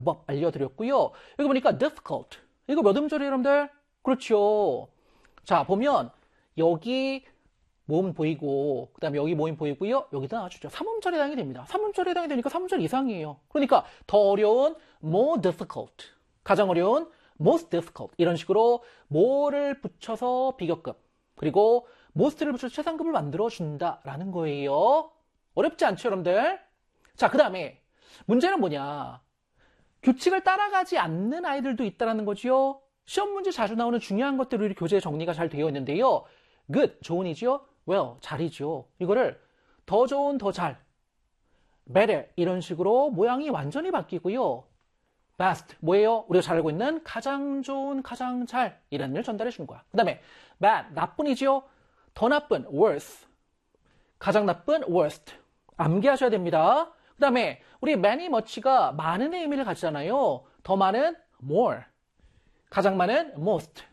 법 알려드렸고요. 여기 보니까 difficult. 이거 몇 음절이에요, 여러분들? 그렇죠. 자, 보면 여기 모음 보이고 그 다음에 여기 모음 보이고요. 여기다 놔주죠. 3음절에 해당이 됩니다. 3음절에 해당이 되니까 3음절 이상이에요. 그러니까 더 어려운 more difficult, 가장 어려운 most difficult 이런 식으로 more를 붙여서 비교급 그리고 most를 붙여서 최상급을 만들어준다라는 거예요. 어렵지 않죠, 여러분들? 자, 그 다음에 문제는 뭐냐? 규칙을 따라가지 않는 아이들도 있다는 거죠. 시험 문제 자주 나오는 중요한 것들로 우리 교재에 정리가 잘 되어 있는데요. good, 좋은이죠. well, 잘이죠. 이거를 더 좋은, 더 잘, better 이런 식으로 모양이 완전히 바뀌고요. best, 뭐예요? 우리가 잘 알고 있는 가장 좋은, 가장 잘 이라는 걸 전달해 준 거야. 그 다음에 bad, 나쁜이죠. 더 나쁜, worse, 가장 나쁜, worst. 암기하셔야 됩니다. 그 다음에 우리 many, much가 많은의 의미를 가지잖아요. 더 많은, more, 가장 많은, most.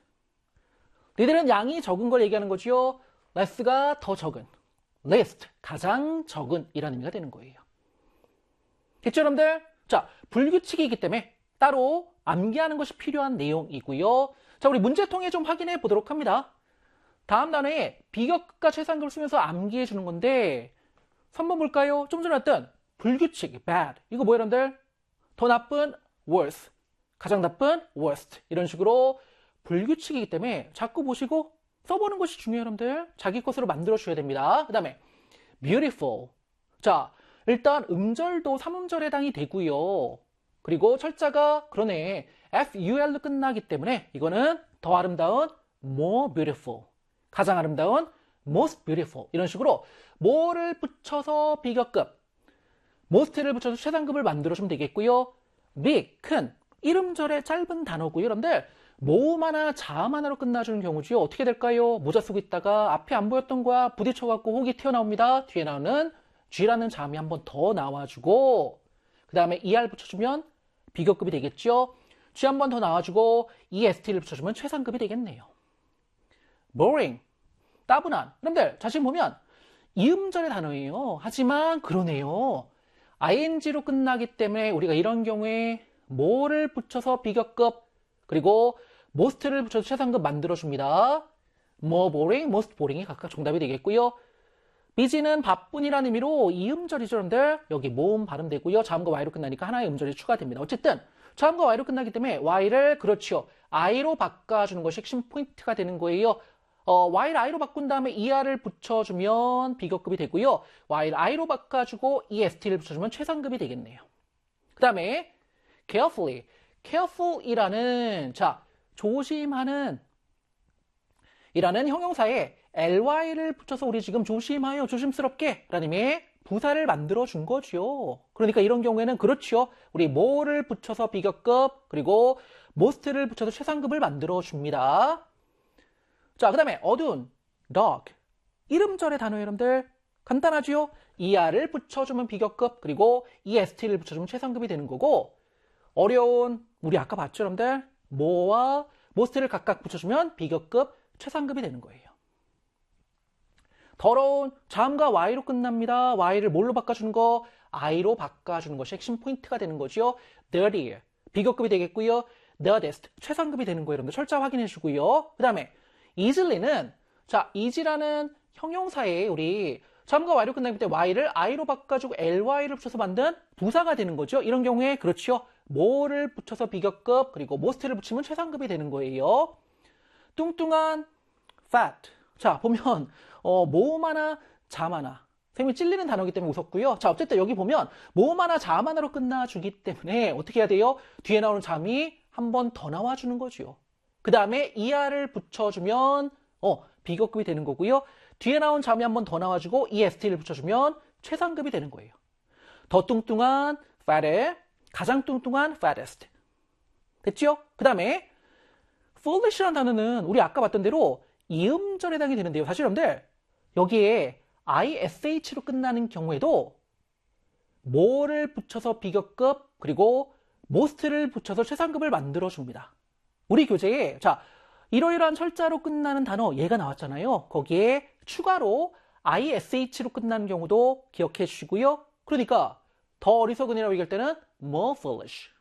니들은 양이 적은 걸 얘기하는 거죠. less가 더 적은, least, 가장 적은 이라는 의미가 되는 거예요. 됐죠, 여러분들? 자, 불규칙이기 때문에 따로 암기하는 것이 필요한 내용이고요. 자, 우리 문제 통해 좀 확인해 보도록 합니다. 다음 단어에 비교급과 최상급을 쓰면서 암기해 주는 건데 3번 볼까요? 좀 전에 했던 불규칙, bad. 이거 뭐예요, 여러분들? 더 나쁜, worse. 가장 나쁜, worst. 이런 식으로 불규칙이기 때문에 자꾸 보시고 써보는 것이 중요해요, 여러분들. 자기 것으로 만들어주셔야 됩니다. 그 다음에 beautiful. 자, 일단 음절도 3음절에 해당이 되고요. 그리고 철자가 그러네. FUL로 끝나기 때문에 이거는 더 아름다운, more beautiful. 가장 아름다운, most beautiful. 이런 식으로 more를 붙여서 비교급, most를 붙여서 최상급을 만들어주면 되겠고요. big, 큰, 1음절의 짧은 단어고요. 여러분들 모음 하나, 자음 하나로 끝나주는 경우죠. 어떻게 될까요? 모자 쓰고 있다가 앞에 안 보였던 거야. 부딪혀갖고 혹이 튀어나옵니다. 뒤에 나오는 G라는 자음이 한 번 더 나와주고 그 다음에 ER 붙여주면 비교급이 되겠죠. G 한 번 더 나와주고 EST를 붙여주면 최상급이 되겠네요. boring, 따분한. 여러분들 자신 보면 2음절의 단어예요. 하지만 그러네요. ing로 끝나기 때문에 우리가 이런 경우에 more를 붙여서 비교급 그리고 most를 붙여서 최상급 만들어줍니다. more boring, most boring이 각각 정답이 되겠고요. busy는 바쁜이라는 의미로 2음절이죠, 여러분들. 여기 모음 발음되고요. 자음과 y로 끝나니까 하나의 음절이 추가됩니다. 어쨌든 자음과 y로 끝나기 때문에 y를 그렇죠. i로 바꿔주는 것이 핵심 포인트가 되는 거예요. y를 i로 바꾼 다음에 er를 붙여주면 비교급이 되고요. y를 i로 바꿔주고 est를 붙여주면 최상급이 되겠네요. 그 다음에 carefully, careful이라는 자 조심하는 이라는 형용사에 ly를 붙여서 우리 지금 조심하여, 조심스럽게 라는 의미의 부사를 만들어 준 거죠. 그러니까 이런 경우에는 그렇죠. 우리 more를 붙여서 비교급 그리고 most를 붙여서 최상급을 만들어 줍니다. 자, 그 다음에 어두운, dark. 1음절의 단어예요, 여러분들. 간단하죠? er를 붙여주면 비교급, 그리고 est를 붙여주면 최상급이 되는 거고, 어려운, 우리 아까 봤죠, 여러분들? more와 most를 각각 붙여주면 비교급, 최상급이 되는 거예요. 더러운, 자음과 y로 끝납니다. y를 뭘로 바꿔주는 거? i로 바꿔주는 것이 핵심 포인트가 되는 거죠. dirty, 비교급이 되겠고요. dirtiest, 최상급이 되는 거예요, 여러분들. 철자 확인해 주고요. 그 다음에 easily,는 자, easy라는 형용사에 우리 자음과 y로 끝나기 때문에 y를 i로 바꿔주고 ly를 붙여서 만든 부사가 되는 거죠. 이런 경우에 그렇죠. more를 붙여서 비교급 그리고 most를 붙이면 최상급이 되는 거예요. 뚱뚱한 fat. 자, 보면 모음 하나, 자음 하나. 선생님이 찔리는 단어이기 때문에 웃었고요. 자, 어쨌든 여기 보면 모음 하나, 자음 하나로 끝나주기 때문에 어떻게 해야 돼요? 뒤에 나오는 자음이 한 번 더 나와주는 거죠. 그 다음에 er를 붙여주면 비교급이 되는 거고요. 뒤에 나온 자음이 한 번 더 나와주고 est를 붙여주면 최상급이 되는 거예요. 더 뚱뚱한 fat에 가장 뚱뚱한 fattest. 됐죠? 그 다음에 foolish라는 단어는 우리 아까 봤던 대로 2음절에 해당이 되는데요. 사실 여러분들 여기에 ish로 끝나는 경우에도 more를 붙여서 비교급 그리고 most를 붙여서 최상급을 만들어줍니다. 우리 교재에 자 이러이러한 철자로 끝나는 단어 얘가 나왔잖아요. 거기에 추가로 ish로 끝나는 경우도 기억해 주시고요. 그러니까 더 어리석은이라고 얘기할 때는 more foolish.